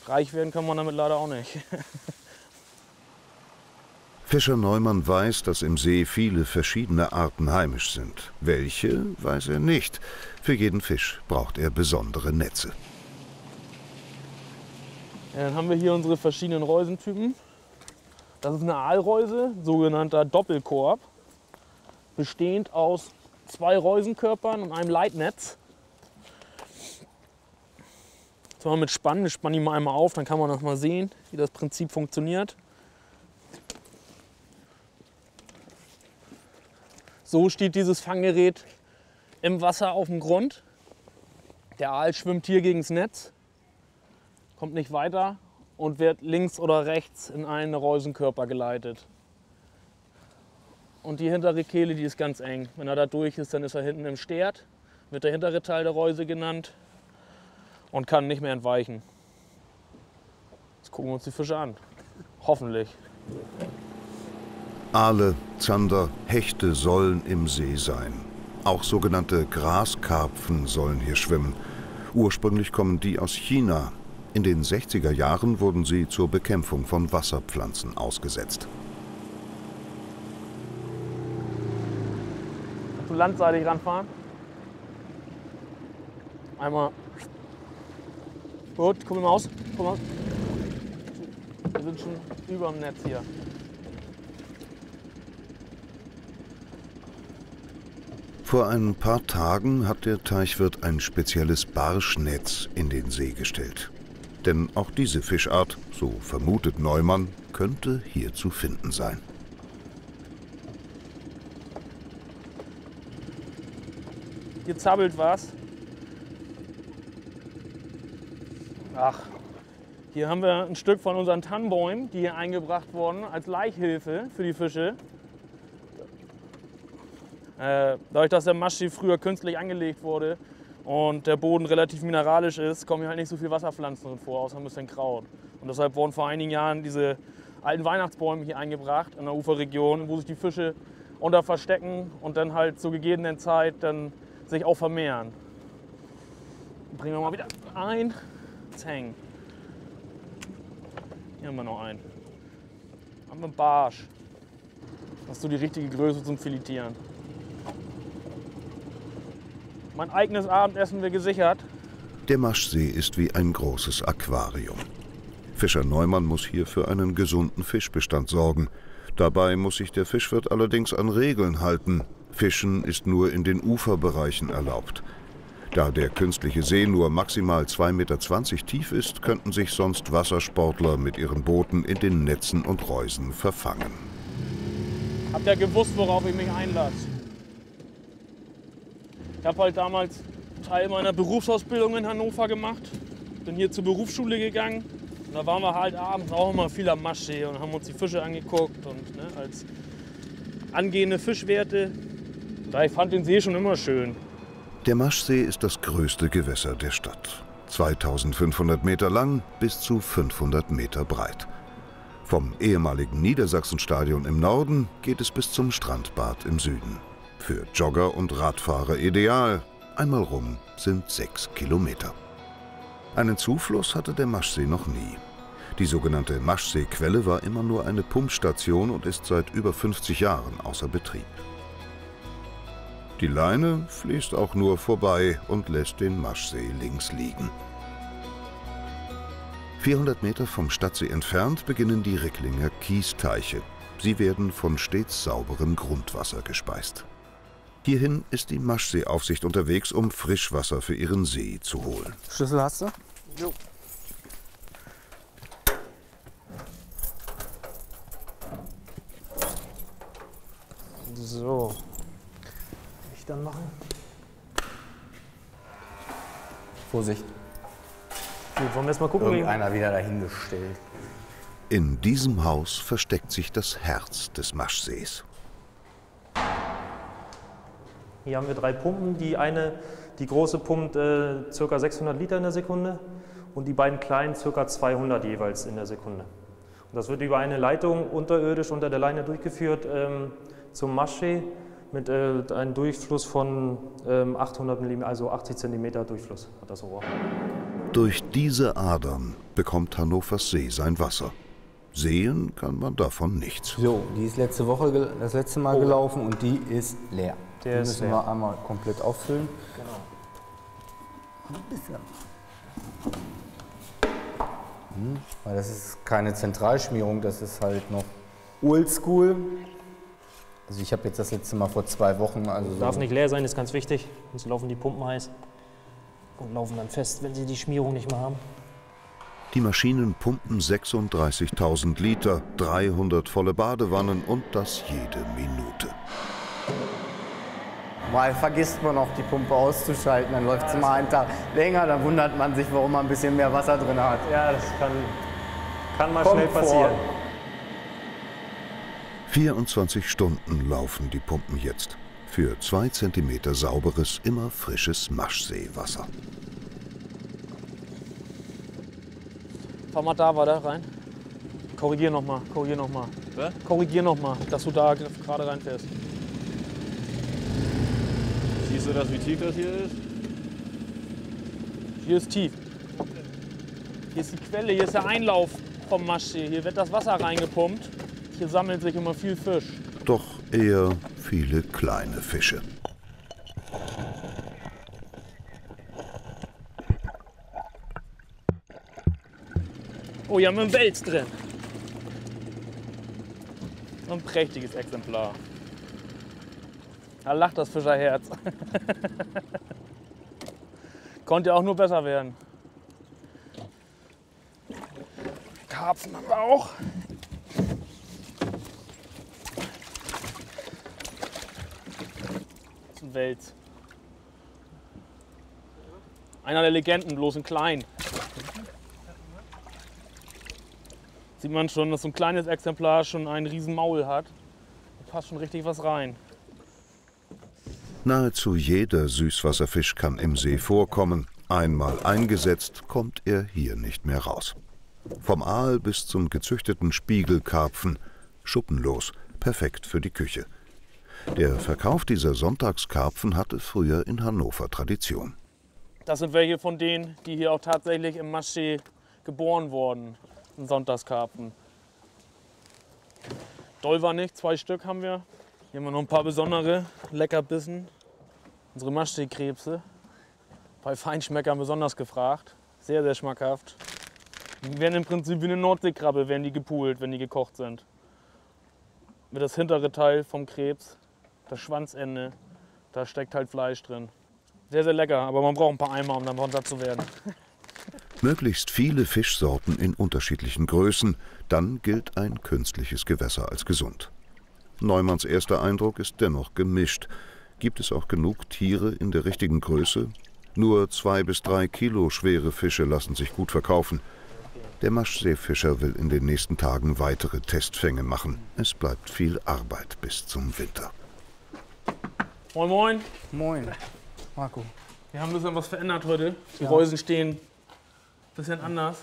reich werden kann man damit leider auch nicht. Fischer Neumann weiß, dass im See viele verschiedene Arten heimisch sind. Welche, weiß er nicht. Für jeden Fisch braucht er besondere Netze. Ja, dann haben wir hier unsere verschiedenen Reusentypen. Das ist eine Aalreuse, sogenannter Doppelkorb, bestehend aus 2 Reusenkörpern und einem Leitnetz. Das machen wir mit Spannen. Ich spanne die mal einmal auf, dann kann man noch mal sehen, wie das Prinzip funktioniert. So steht dieses Fanggerät im Wasser auf dem Grund. Der Aal schwimmt hier gegen das Netz, kommt nicht weiter und wird links oder rechts in einen Reusenkörper geleitet. Und die hintere Kehle, die ist ganz eng. Wenn er da durch ist, dann ist er hinten im Stert, wird der hintere Teil der Reuse genannt und kann nicht mehr entweichen. Jetzt gucken wir uns die Fische an. Hoffentlich. Aale, Zander, Hechte sollen im See sein. Auch sogenannte Graskarpfen sollen hier schwimmen. Ursprünglich kommen die aus China. In den 60er Jahren wurden sie zur Bekämpfung von Wasserpflanzen ausgesetzt. Kannst du landseitig ranfahren? Einmal. Gut, guck mal aus. Guck mal. Wir sind schon über dem Netz hier. Vor ein paar Tagen hat der Teichwirt ein spezielles Barschnetz in den See gestellt. Denn auch diese Fischart, so vermutet Neumann, könnte hier zu finden sein. Hier zappelt was. Ach, hier haben wir ein Stück von unseren Tannenbäumen, die hier eingebracht wurden als Laichhilfe für die Fische. Dadurch, dass der Maschsee früher künstlich angelegt wurde und der Boden relativ mineralisch ist, kommen hier halt nicht so viele Wasserpflanzen drin vor, außer ein bisschen Kraut. Und deshalb wurden vor einigen Jahren diese alten Weihnachtsbäume hier eingebracht in der Uferregion, wo sich die Fische unter verstecken und dann halt zur gegebenen Zeit dann sich auch vermehren. Bringen wir mal wieder ein. Zeng. Hier haben wir noch einen. Haben wir einen Barsch. Das ist so die richtige Größe zum Filetieren. Mein eigenes Abendessen wird gesichert. Der Maschsee ist wie ein großes Aquarium. Fischer Neumann muss hier für einen gesunden Fischbestand sorgen. Dabei muss sich der Fischwirt allerdings an Regeln halten. Fischen ist nur in den Uferbereichen erlaubt. Da der künstliche See nur maximal 2,20 Meter tief ist, könnten sich sonst Wassersportler mit ihren Booten in den Netzen und Reusen verfangen. Habt ihr gewusst, worauf ich mich einlasse? Ich habe halt damals Teil meiner Berufsausbildung in Hannover gemacht. Bin hier zur Berufsschule gegangen. Und da waren wir halt abends auch immer viel am Maschsee und haben uns die Fische angeguckt. Und ne, als angehende Fischwerte, ich fand den See schon immer schön. Der Maschsee ist das größte Gewässer der Stadt. 2500 Meter lang, bis zu 500 Meter breit. Vom ehemaligen Niedersachsenstadion im Norden geht es bis zum Strandbad im Süden. Für Jogger und Radfahrer ideal. Einmal rum sind 6 Kilometer. Einen Zufluss hatte der Maschsee noch nie. Die sogenannte Maschseequelle war immer nur eine Pumpstation und ist seit über 50 Jahren außer Betrieb. Die Leine fließt auch nur vorbei und lässt den Maschsee links liegen. 400 Meter vom Stadtsee entfernt beginnen die Ricklinger Kiesteiche. Sie werden von stets sauberem Grundwasser gespeist. Hierhin ist die Maschseeaufsicht unterwegs, um Frischwasser für ihren See zu holen. Schlüssel hast du? Jo. So. Ich dann machen. Vorsicht. Gut, wollen wir erst mal gucken? Irgendeiner wieder dahingestellt. In diesem Haus versteckt sich das Herz des Maschsees. Hier haben wir 3 Pumpen. Die große pumpt ca. 600 Liter in der Sekunde und die beiden kleinen ca. 200 jeweils in der Sekunde. Und das wird über eine Leitung unterirdisch unter der Leine durchgeführt zum Maschsee mit einem Durchfluss von 800 mm, also 80 cm Durchfluss hat das Rohr. Durch diese Adern bekommt Hannovers See sein Wasser. Sehen kann man davon nichts. So, die ist das letzte Mal gelaufen und die ist leer. Die müssen wir einmal komplett auffüllen. Genau. Weil das ist keine Zentralschmierung, das ist halt noch oldschool. Also ich habe jetzt das letzte Mal vor 2 Wochen. Also Darf nicht leer sein, ist ganz wichtig. Sonst laufen die Pumpen heiß und laufen dann fest, wenn sie die Schmierung nicht mehr haben. Die Maschinen pumpen 36.000 Liter, 300 volle Badewannen und das jede Minute. Mal vergisst man auch die Pumpe auszuschalten, dann läuft es mal einen Tag länger, dann wundert man sich, warum man ein bisschen mehr Wasser drin hat. Ja, das kann mal schnell passieren. 24 Stunden laufen die Pumpen jetzt. Für 2 Zentimeter sauberes, immer frisches Maschseewasser. Fahr mal da weiter rein. Korrigier nochmal, korrigier nochmal. Korrigier nochmal, dass du da gerade reinfährst. Siehst du das, wie tief das hier ist? Hier ist tief. Hier ist die Quelle, hier ist der Einlauf vom Maschsee. Hier wird das Wasser reingepumpt. Hier sammelt sich immer viel Fisch. Doch eher viele kleine Fische. Oh, hier haben wir einen Wels drin. Ein prächtiges Exemplar. Da lacht das Fischerherz. Konnte auch nur besser werden. Karpfen haben wir auch. Das ist ein Wels. Einer der Legenden, bloß ein klein. Sieht man schon, dass so ein kleines Exemplar schon ein riesen Maul hat. Da passt schon richtig was rein. Nahezu jeder Süßwasserfisch kann im See vorkommen. Einmal eingesetzt, kommt er hier nicht mehr raus. Vom Aal bis zum gezüchteten Spiegelkarpfen, schuppenlos, perfekt für die Küche. Der Verkauf dieser Sonntagskarpfen hatte früher in Hannover Tradition. Das sind welche von denen, die hier auch tatsächlich im Maschsee geboren wurden. Ein Sonntagskarpfen. Doll war nicht, 2 Stück haben wir. Hier haben wir noch ein paar besondere Leckerbissen. Unsere Maschseekrebse. Bei Feinschmeckern besonders gefragt. Sehr, sehr schmackhaft. Die werden im Prinzip wie eine Nordseekrabbe, werden die gepult, wenn die gekocht sind. Mit das hintere Teil vom Krebs, das Schwanzende, da steckt halt Fleisch drin. Sehr, sehr lecker, aber man braucht ein paar Eimer, um dann satt zu werden. Möglichst viele Fischsorten in unterschiedlichen Größen, dann gilt ein künstliches Gewässer als gesund. Neumanns erster Eindruck ist dennoch gemischt. Gibt es auch genug Tiere in der richtigen Größe? Nur 2 bis 3 Kilo schwere Fische lassen sich gut verkaufen. Der Maschseefischer will in den nächsten Tagen weitere Testfänge machen. Es bleibt viel Arbeit bis zum Winter. Moin, moin. Moin, Marco. Wir haben ein bisschen was verändert heute. Die Reusen stehen ein bisschen anders.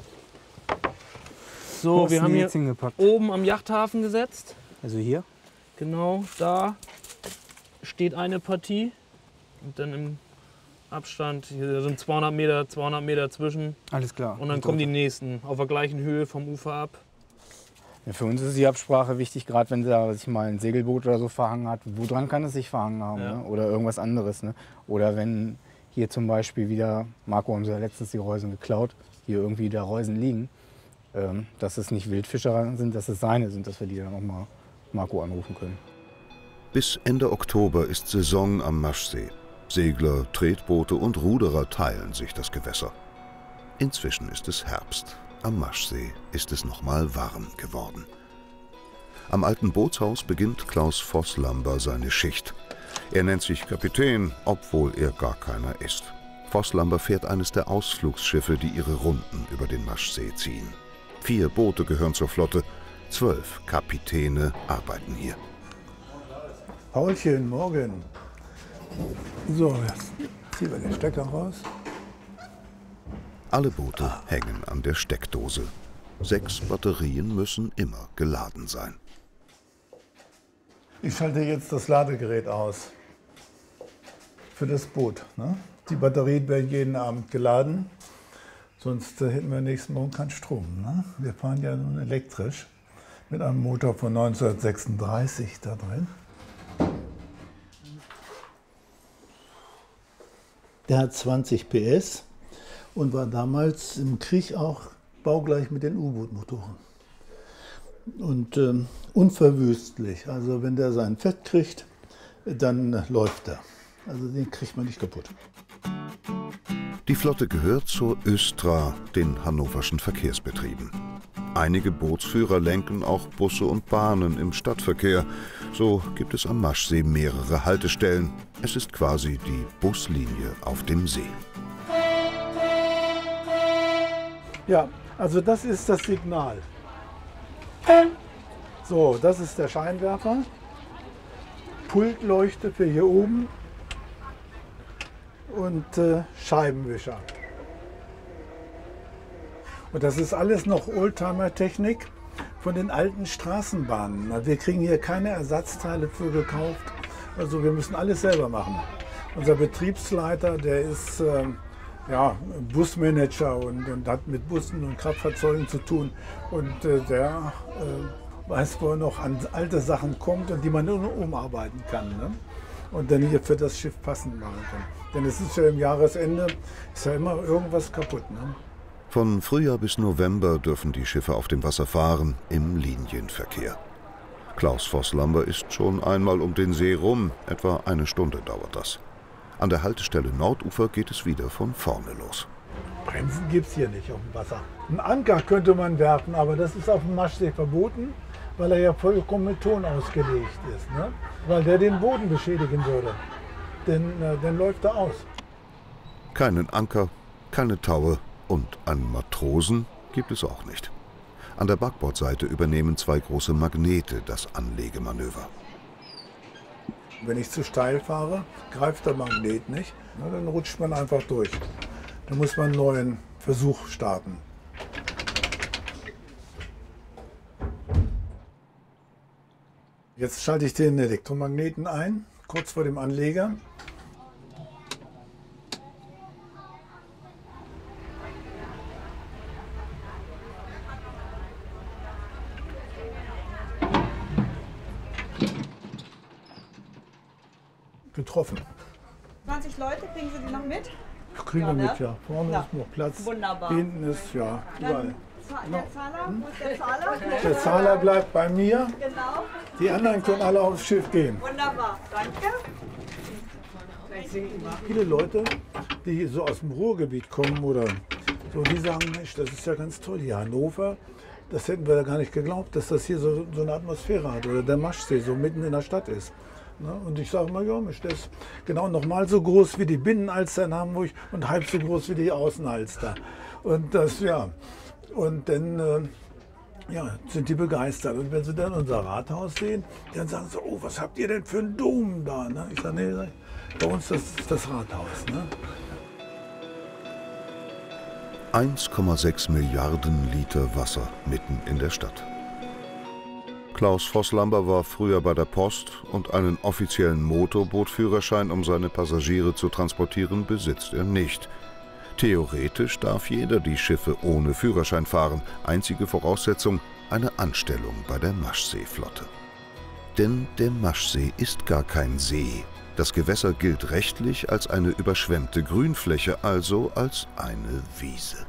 So, wir haben hier oben am Yachthafen gesetzt. Also hier? Genau, da steht eine Partie. Und dann im Abstand, hier sind 200 Meter zwischen. Alles klar. Und dann kommen die nächsten auf der gleichen Höhe vom Ufer ab. Ja, für uns ist die Absprache wichtig, gerade wenn da sich mal ein Segelboot oder so verhangen hat. Woran kann es sich verhangen haben? Ja. Ne? Oder irgendwas anderes. Ne? Oder wenn hier zum Beispiel wieder, Marco haben sie ja letztens die Reusen geklaut, hier irgendwie da Reusen liegen, dass es nicht Wildfischer sind, dass es seine sind, dass wir die dann auch mal Marco anrufen können. Bis Ende Oktober ist Saison am Maschsee. Segler, Tretboote und Ruderer teilen sich das Gewässer. Inzwischen ist es Herbst. Am Maschsee ist es noch mal warm geworden. Am alten Bootshaus beginnt Klaus Vosslamber seine Schicht. Er nennt sich Kapitän, obwohl er gar keiner ist. Vosslamber fährt eines der Ausflugsschiffe, die ihre Runden über den Maschsee ziehen. 4 Boote gehören zur Flotte, 12 Kapitäne arbeiten hier. Paulchen, morgen. So, jetzt ziehen wir den Stecker raus. Alle Boote hängen an der Steckdose. 6 Batterien müssen immer geladen sein. Ich schalte jetzt das Ladegerät aus für das Boot. Ne? Die Batterien werden jeden Abend geladen Sonst hätten wir nächsten Morgen keinen Strom. Ne? Wir fahren ja nun elektrisch mit einem Motor von 1936 da drin. Der hat 20 PS und war damals im Krieg auch baugleich mit den U-Boot-Motoren. Und unverwüstlich. Also wenn der sein Fett kriegt, dann läuft er. Also den kriegt man nicht kaputt. Die Flotte gehört zur Östra, den hannoverschen Verkehrsbetrieben. Einige Bootsführer lenken auch Busse und Bahnen im Stadtverkehr. So gibt es am Maschsee mehrere Haltestellen. Es ist quasi die Buslinie auf dem See. Ja, also das ist das Signal. So, das ist der Scheinwerfer. Pultleuchte für hier oben. Und Scheibenwischer. Und das ist alles noch Oldtimer-Technik von den alten Straßenbahnen. Wir kriegen hier keine Ersatzteile für gekauft. Also wir müssen alles selber machen. Unser Betriebsleiter, der ist Busmanager und hat mit Bussen und Kraftfahrzeugen zu tun. Und der weiß, wo er noch an alte Sachen kommt und die man nur umarbeiten kann. Ne? Und dann hier für das Schiff passend machen kann. Denn es ist ja im Jahresende, ist ja immer irgendwas kaputt. Ne? Von Frühjahr bis November dürfen die Schiffe auf dem Wasser fahren, im Linienverkehr. Klaus Vosslamber ist schon einmal um den See rum, etwa eine Stunde dauert das. An der Haltestelle Nordufer geht es wieder von vorne los. Bremsen gibt es hier nicht auf dem Wasser. Einen Anker könnte man werfen, aber das ist auf dem Maschsee verboten, weil er ja vollkommen mit Ton ausgelegt ist. Ne? Weil der den Boden beschädigen würde. Denn dann läuft er aus. Keinen Anker, keine Taue und einen Matrosen gibt es auch nicht. An der Backbordseite übernehmen zwei große Magnete das Anlegemanöver. Wenn ich zu steil fahre, greift der Magnet nicht. Na, dann rutscht man einfach durch. Dann muss man einen neuen Versuch starten. Jetzt schalte ich den Elektromagneten ein, kurz vor dem Anleger. Getroffen. 20 Leute, kriegen Sie die noch mit? Kriegen wir mit, ja. Vorne Ja. ist noch Platz. Wunderbar. Hinten ist, ja, überall. Der Zahler, wo ist der Zahler? Der Zahler bleibt bei mir. Genau. Die anderen können alle aufs Schiff gehen. Wunderbar, danke. Viele Leute, die so aus dem Ruhrgebiet kommen oder so, die sagen, Mensch, das ist ja ganz toll hier. Hannover, das hätten wir ja gar nicht geglaubt, dass das hier so eine Atmosphäre hat oder der Maschsee so mitten in der Stadt ist. Ne? Und ich sage mal, ja, Mensch, das ist genau nochmal so groß wie die Binnenalster in Hamburg und halb so groß wie die Außenalster. Und das, ja, und dann sind die begeistert. Und wenn sie dann unser Rathaus sehen, dann sagen sie, oh, was habt ihr denn für einen Dom da? Ne? Ich sage, nee, bei uns das ist das Rathaus. Ne? 1,6 Milliarden Liter Wasser mitten in der Stadt. Klaus Vosslamber war früher bei der Post und einen offiziellen Motorbootführerschein, um seine Passagiere zu transportieren, besitzt er nicht. Theoretisch darf jeder die Schiffe ohne Führerschein fahren. Einzige Voraussetzung, eine Anstellung bei der Maschseeflotte. Denn der Maschsee ist gar kein See. Das Gewässer gilt rechtlich als eine überschwemmte Grünfläche, also als eine Wiese.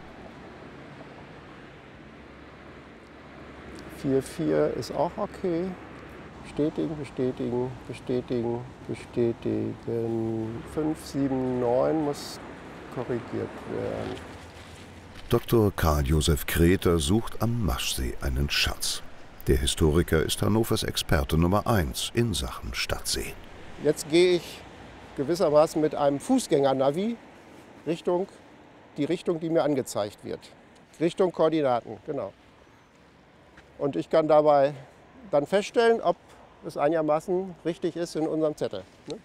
4,4 ist auch okay. Bestätigen, bestätigen, bestätigen, bestätigen. 5, 7, 9 muss korrigiert werden. Dr. Karl-Josef Kreter sucht am Maschsee einen Schatz. Der Historiker ist Hannovers Experte Nummer 1 in Sachen Stadtsee. Jetzt gehe ich gewissermaßen mit einem Fußgängernavi die Richtung, die mir angezeigt wird. Richtung Koordinaten, genau. Und ich kann dabei dann feststellen, ob es einigermaßen richtig ist in unserem Zettel. Ne?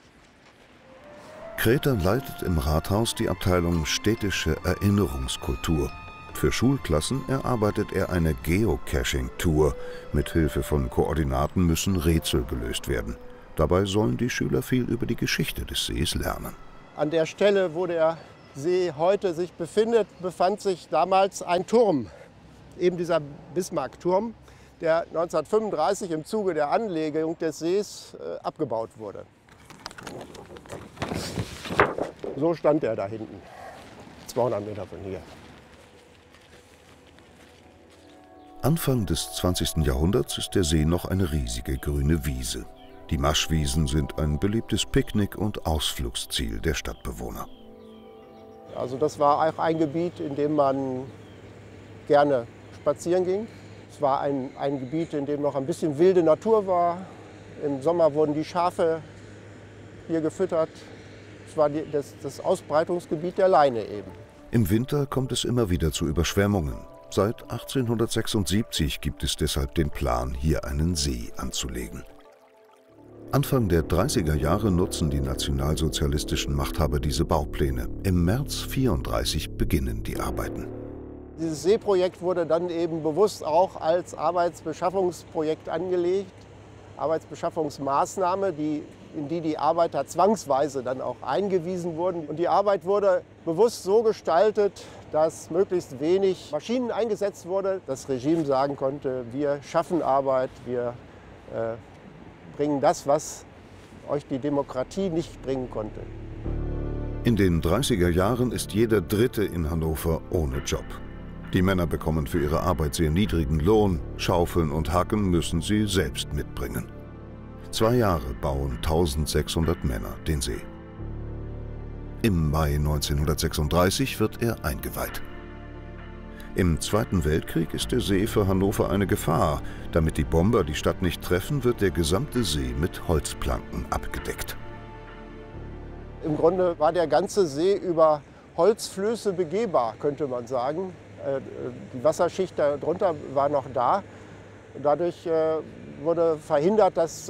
Kreter leitet im Rathaus die Abteilung Städtische Erinnerungskultur. Für Schulklassen erarbeitet er eine Geocaching-Tour. Mit Hilfe von Koordinaten müssen Rätsel gelöst werden. Dabei sollen die Schüler viel über die Geschichte des Sees lernen. An der Stelle, wo der See heute sich befindet, befand sich damals ein Turm, eben dieser Bismarck-Turm, der 1935 im Zuge der Anlegung des Sees abgebaut wurde. So stand er da hinten, 200 Meter von hier. Anfang des 20. Jahrhunderts ist der See noch eine riesige grüne Wiese. Die Maschwiesen sind ein beliebtes Picknick- und Ausflugsziel der Stadtbewohner. Also das war auch ein Gebiet, in dem man gerne spazieren ging. Es war ein Gebiet, in dem noch ein bisschen wilde Natur war. Im Sommer wurden die Schafe hier gefüttert. Es war das Ausbreitungsgebiet der Leine eben. Im Winter kommt es immer wieder zu Überschwemmungen. Seit 1876 gibt es deshalb den Plan, hier einen See anzulegen. Anfang der 30er Jahre nutzen die nationalsozialistischen Machthaber diese Baupläne. Im März 1934 beginnen die Arbeiten. Dieses Seeprojekt wurde dann eben bewusst auch als Arbeitsbeschaffungsprojekt angelegt, Arbeitsbeschaffungsmaßnahme, in die die Arbeiter zwangsweise dann auch eingewiesen wurden. Und die Arbeit wurde bewusst so gestaltet, dass möglichst wenig Maschinen eingesetzt wurde. Das Regime sagen konnte, wir schaffen Arbeit, wir bringen das, was euch die Demokratie nicht bringen konnte. In den 30er Jahren ist jeder Dritte in Hannover ohne Job. Die Männer bekommen für ihre Arbeit sehr niedrigen Lohn, Schaufeln und Hacken müssen sie selbst mitbringen. 2 Jahre bauen 1600 Männer den See. Im Mai 1936 wird er eingeweiht. Im Zweiten Weltkrieg ist der See für Hannover eine Gefahr. Damit die Bomber die Stadt nicht treffen, wird der gesamte See mit Holzplanken abgedeckt. Im Grunde war der ganze See über Holzflöße begehbar, könnte man sagen. Die Wasserschicht darunter war noch da. Dadurch wurde verhindert, dass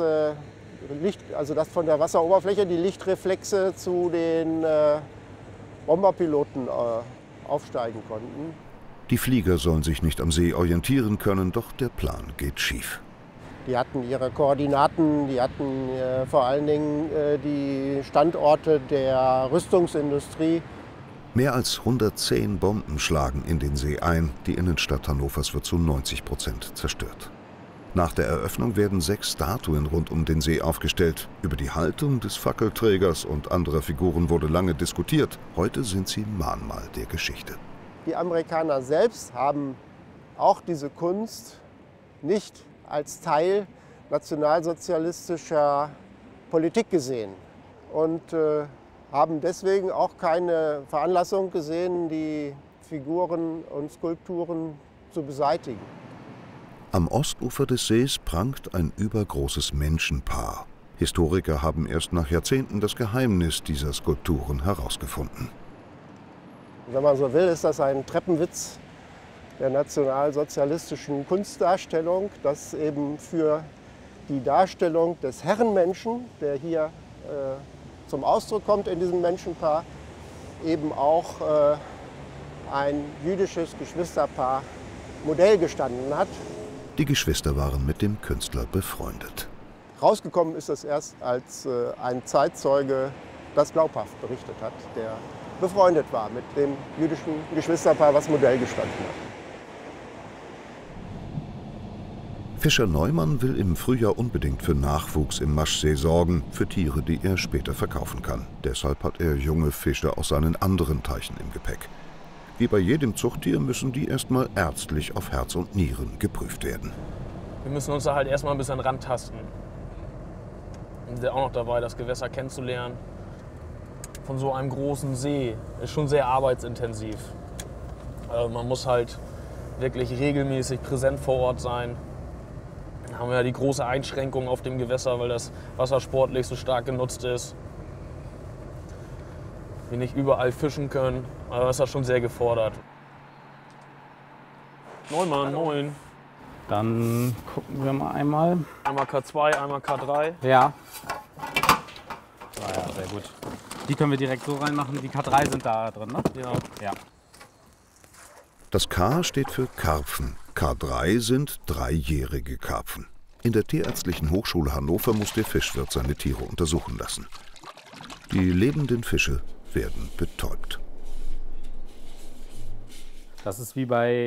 dass von der Wasseroberfläche die Lichtreflexe zu den Bomberpiloten aufsteigen konnten. Die Flieger sollen sich nicht am See orientieren können, doch der Plan geht schief. Die hatten ihre Koordinaten, die hatten vor allen Dingen die Standorte der Rüstungsindustrie. Mehr als 110 Bomben schlagen in den See ein. Die Innenstadt Hannovers wird zu 90% zerstört. Nach der Eröffnung werden 6 Statuen rund um den See aufgestellt. Über die Haltung des Fackelträgers und anderer Figuren wurde lange diskutiert. Heute sind sie Mahnmal der Geschichte. Die Amerikaner selbst haben auch diese Kunst nicht als Teil nationalsozialistischer Politik gesehen und haben deswegen auch keine Veranlassung gesehen, die Figuren und Skulpturen zu beseitigen. Am Ostufer des Sees prangt ein übergroßes Menschenpaar. Historiker haben erst nach Jahrzehnten das Geheimnis dieser Skulpturen herausgefunden. Wenn man so will, ist das ein Treppenwitz der nationalsozialistischen Kunstdarstellung, das eben für die Darstellung des Herrenmenschen, der hier zum Ausdruck kommt in diesem Menschenpaar, eben auch ein jüdisches Geschwisterpaar Modell gestanden hat. Die Geschwister waren mit dem Künstler befreundet. Rausgekommen ist das erst, als ein Zeitzeuge das glaubhaft berichtet hat, der befreundet war mit dem jüdischen Geschwisterpaar, was Modell gestanden hat. Fischer-Neumann will im Frühjahr unbedingt für Nachwuchs im Maschsee sorgen, für Tiere, die er später verkaufen kann. Deshalb hat er junge Fische aus seinen anderen Teichen im Gepäck. Wie bei jedem Zuchttier müssen die erstmal ärztlich auf Herz und Nieren geprüft werden. Wir müssen uns da halt erstmal ein bisschen rantasten. Wir sind auch noch dabei, das Gewässer kennenzulernen. Von so einem großen See ist schon sehr arbeitsintensiv. Man muss halt wirklich regelmäßig präsent vor Ort sein. Dann haben wir ja die große Einschränkung auf dem Gewässer, weil das Wasser sportlich so stark genutzt ist. Wir nicht überall fischen können, aber das ist ja schon sehr gefordert. Neumann, moin. Dann gucken wir mal einmal. Einmal K2, einmal K3. Ja. Ja, sehr gut. Die können wir direkt so reinmachen. Die K3 sind da drin, ne? Ja. Das K steht für Karpfen. K3 sind 3-jährige Karpfen. In der Tierärztlichen Hochschule Hannover muss der Fischwirt seine Tiere untersuchen lassen. Die lebenden Fische werden betäubt. Das ist wie bei